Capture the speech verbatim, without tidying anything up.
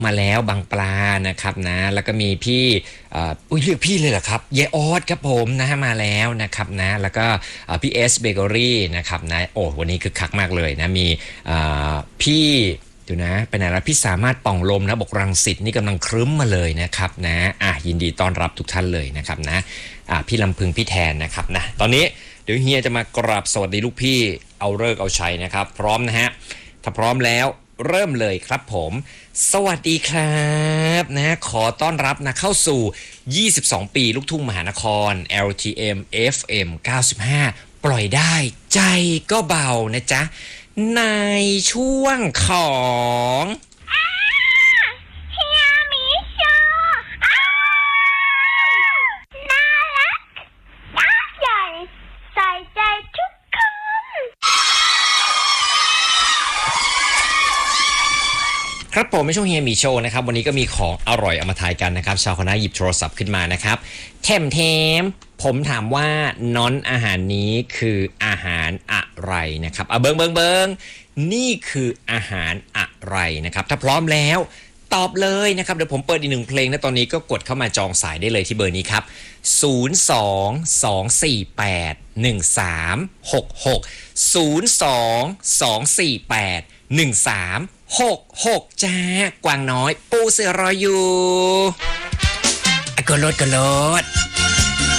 มาแล้วบางปลานะครับนะแล้วก็มีพี่อุ้ยเรียกพี่เลยเหรอครับเยออสครับผมนะฮะมาแล้วนะครับนะแล้วก็พี่เอสเบเกอรี่นะครับนะโอ้วันนี้คือคักมากเลยนะมีพี่ดูนะเป็นอะไรพี่สามารถป่องลมนะบอกรังสิตนี่กำลังครึ้มมาเลยนะครับนะอ่ะยินดีต้อนรับทุกท่านเลยนะครับนะอ่ะพี่ลำพึงพี่แทนนะครับนะตอนนี้เดี๋ยวเฮียจะมากราบสวัสดีลูกพี่เอาเลิกเอาชัยนะครับพร้อมนะฮะถ้าพร้อมแล้วเริ่มเลยครับผมสวัสดีครับนะขอต้อนรับนะเข้าสู่ยี่สิบสองปีลูกทุ่งมหานคร แอล ที เอ็ม เอฟ เอ็ม เก้าสิบห้าปล่อยได้ใจก็เบานะจ๊ะในช่วงของเฮียมีโชว์น่ารักน่าใหญ่ใส่ใจทุกคนครับผมในช่วงเฮียมีโชว์นะครับวันนี้ก็มีของอร่อยเอามาทายกันนะครับชาวคณะหยิบโทรศัพท์ขึ้นมานะครับเทมเทมผมถามว่าน้อนอาหารนี้คืออาหารอะไรนะครับเอาเบิงเบิงเบิงนี่คืออาหารอะไรนะครับถ้าพร้อมแล้วตอบเลยนะครับเดี๋ยวผมเปิดอีกหนึ่งเพลงนะตอนนี้ก็กดเข้ามาจองสายได้เลยที่เบอร์นี้ครับศูนย์ สอง สอง สี่ แปด หนึ่ง สาม หก หก ศูนย์ สอง สอง สี่ แปด หนึ่ง สาม หก หกจ้ากวางน้อยปูเสือรออยู่กระโดดกระโดด